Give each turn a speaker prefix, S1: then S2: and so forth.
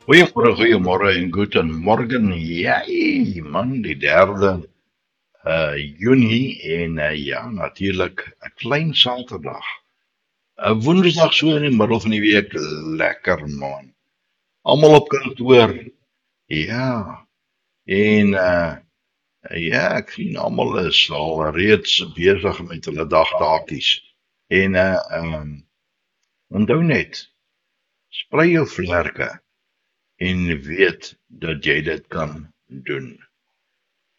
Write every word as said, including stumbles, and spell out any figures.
S1: Goeiemôre, goeiemôre en guten morgen. Jy, man, die derde uh, Junie en uh, ja, natuurlik 'n klein Saterdag. 'n Woensdag so in die middel van die week, lekker man. Almal op kantoor. Ja. En uh ja, ek sien almal is al reeds besig met hulle dagtaakies. En uh um, onthou net, sprei jou vlerke en weet dat jy dit kan doen.